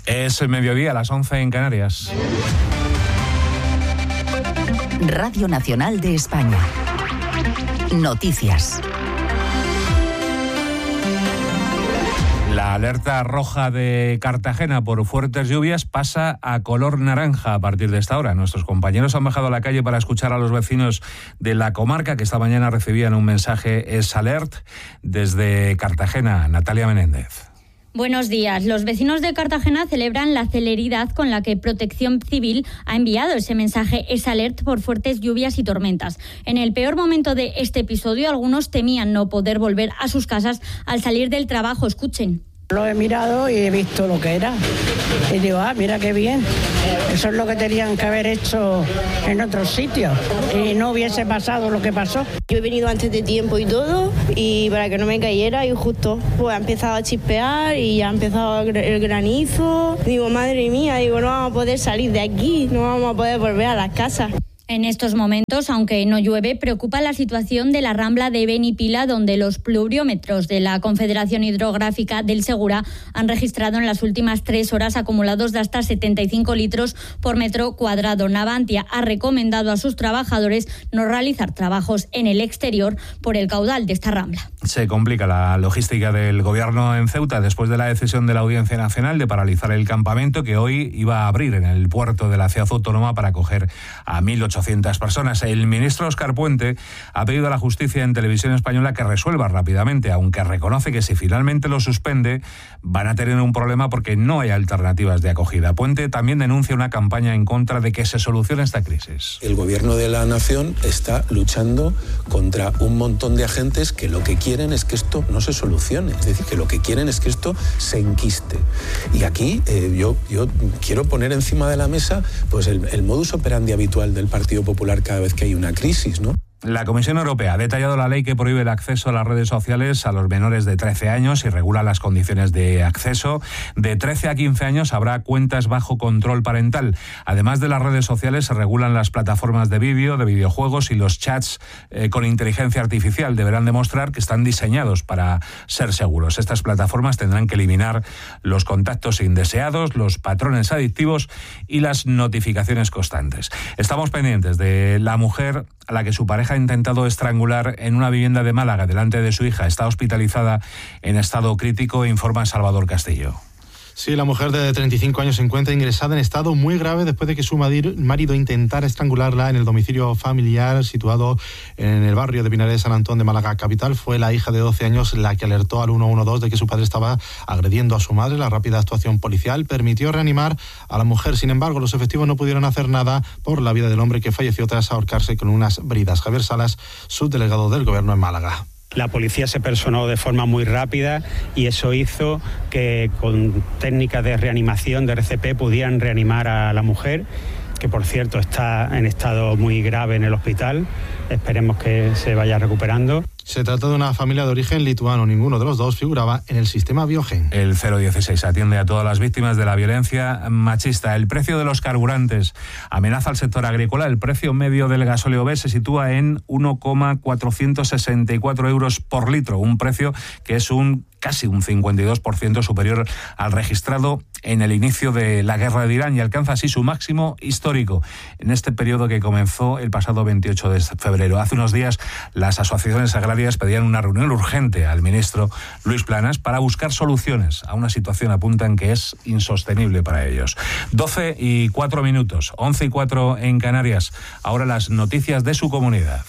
Es el mediodía, a las 11 en Canarias. Radio Nacional de España. Noticias. La alerta roja de Cartagena por fuertes lluvias pasa a color naranja a partir de esta hora. Nuestros compañeros han bajado a la calle para escuchar a los vecinos de la comarca que esta mañana recibían un mensaje S-Alert desde Cartagena. Natalia Menéndez. Buenos días. Los vecinos de Cartagena celebran la celeridad con la que Protección Civil ha enviado ese mensaje S-Alert por fuertes lluvias y tormentas. En el peor momento de este episodio, algunos temían no poder volver a sus casas al salir del trabajo. Escuchen. Lo he mirado y he visto lo que era. Y digo, mira qué bien. Eso es lo que tenían que haber hecho en otros sitios. Y no hubiese pasado lo que pasó. Yo he venido antes de tiempo y todo, y para que no me cayera, y justo pues ha empezado a chispear y ya ha empezado el granizo. Digo, madre mía, no vamos a poder salir de aquí, no vamos a poder volver a las casas. En estos momentos, aunque no llueve, preocupa la situación de la Rambla de Benipila, donde los pluviómetros de la Confederación Hidrográfica del Segura han registrado en las últimas 3 horas acumulados de hasta 75 litros por metro cuadrado. Navantia ha recomendado a sus trabajadores no realizar trabajos en el exterior por el caudal de esta rambla. Se complica la logística del gobierno en Ceuta después de la decisión de la Audiencia Nacional de paralizar el campamento que hoy iba a abrir en el puerto de la ciudad autónoma para acoger a 1.800 personas. El ministro Óscar Puente ha pedido a la justicia en Televisión Española que resuelva rápidamente, aunque reconoce que si finalmente lo suspende van a tener un problema porque no hay alternativas de acogida. Puente también denuncia una campaña en contra de que se solucione esta crisis. El gobierno de la nación está luchando contra un montón de agentes que lo que quieren es que esto no se solucione, es decir, que lo que quieren es que esto se enquiste. Y aquí yo quiero poner encima de la mesa pues el modus operandi habitual del Partido Popular cada vez que hay una crisis, ¿no? La Comisión Europea ha detallado la ley que prohíbe el acceso a las redes sociales a los menores de 13 años y regula las condiciones de acceso. De 13 a 15 años habrá cuentas bajo control parental. Además de las redes sociales, se regulan las plataformas de vídeo, de videojuegos y los chats con inteligencia artificial. Deberán demostrar que están diseñados para ser seguros. Estas plataformas tendrán que eliminar los contactos indeseados, los patrones adictivos y las notificaciones constantes. Estamos pendientes de la mujer a la que su pareja ha intentado estrangular en una vivienda de Málaga delante de su hija. Está hospitalizada en estado crítico, informa Salvador Castillo. Sí, la mujer de 35 años se encuentra ingresada en estado muy grave después de que su marido intentara estrangularla en el domicilio familiar situado en el barrio de Pinares de San Antón de Málaga capital. Fue la hija de 12 años la que alertó al 112 de que su padre estaba agrediendo a su madre. La rápida actuación policial permitió reanimar a la mujer. Sin embargo, los efectivos no pudieron hacer nada por la vida del hombre que falleció tras ahorcarse con unas bridas. Javier Salas, subdelegado del Gobierno en Málaga. La policía se personó de forma muy rápida y eso hizo que con técnicas de reanimación de RCP pudieran reanimar a la mujer, que por cierto está en estado muy grave en el hospital. Esperemos que se vaya recuperando. Se trata de una familia de origen lituano. Ninguno de los dos figuraba en el sistema Biogen. El 016 atiende a todas las víctimas de la violencia machista. El precio de los carburantes amenaza al sector agrícola. El precio medio del gasóleo B se sitúa en 1,464 euros por litro, un precio que es casi un 52% superior al registrado en el inicio de la guerra de Irán y alcanza así su máximo histórico en este periodo que comenzó el pasado 28 de febrero. Hace unos días las asociaciones agrarias pedían una reunión urgente al ministro Luis Planas para buscar soluciones a una situación, apuntan, que es insostenible para ellos. 12:04, 11:04 en Canarias. Ahora las noticias de su comunidad.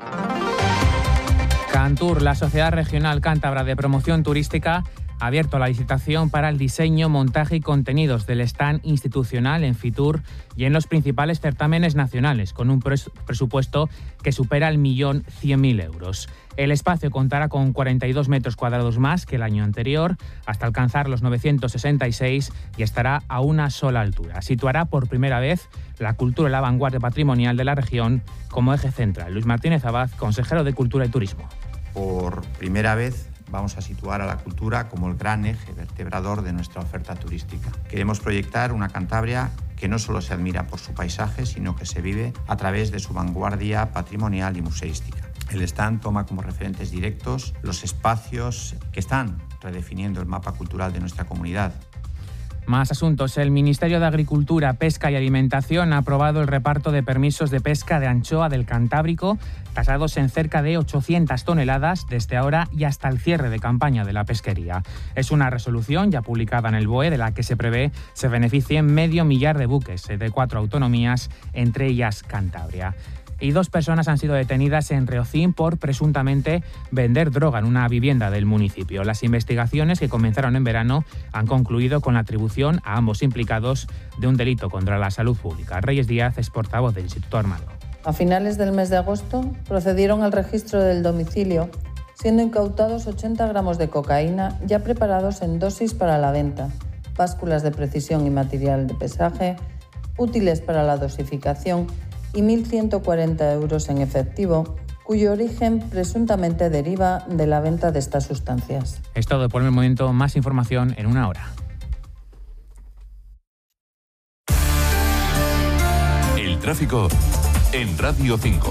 Cantur, la Sociedad Regional Cántabra de Promoción Turística, ha abierto la licitación para el diseño, montaje y contenidos del stand institucional en Fitur y en los principales certámenes nacionales, con un presupuesto que supera el 1.100.000 euros. El espacio contará con 42 metros cuadrados más que el año anterior, hasta alcanzar los 966, y estará a una sola altura. Situará por primera vez la cultura y la vanguardia patrimonial de la región como eje central. Luis Martínez Abad, consejero de Cultura y Turismo. Por primera vez vamos a situar a la cultura como el gran eje vertebrador de nuestra oferta turística. Queremos proyectar una Cantabria que no solo se admira por su paisaje, sino que se vive a través de su vanguardia patrimonial y museística. El stand toma como referentes directos los espacios que están redefiniendo el mapa cultural de nuestra comunidad. Más asuntos. El Ministerio de Agricultura, Pesca y Alimentación ha aprobado el reparto de permisos de pesca de anchoa del Cantábrico, tasados en cerca de 800 toneladas desde ahora y hasta el cierre de campaña de la pesquería. Es una resolución ya publicada en el BOE de la que se prevé se beneficien 500.000 de buques de 4 autonomías, entre ellas Cantabria. Y 2 personas han sido detenidas en Reocín por presuntamente vender droga en una vivienda del municipio. Las investigaciones, que comenzaron en verano, han concluido con la atribución a ambos implicados de un delito contra la salud pública. Reyes Díaz es portavoz del Instituto Armado. A finales del mes de agosto procedieron al registro del domicilio, siendo incautados 80 gramos de cocaína ya preparados en dosis para la venta, básculas de precisión y material de pesaje, útiles para la dosificación y 1.140 euros en efectivo, cuyo origen presuntamente deriva de la venta de estas sustancias. Es todo por el momento. Más información en una hora. El tráfico en Radio 5.